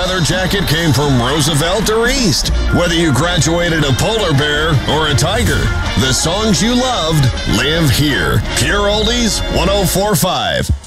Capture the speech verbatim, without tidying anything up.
leather jacket came from Roosevelt or East. Whether you graduated a polar bear or a tiger, the songs you loved live here. Pure Oldies one oh four point five.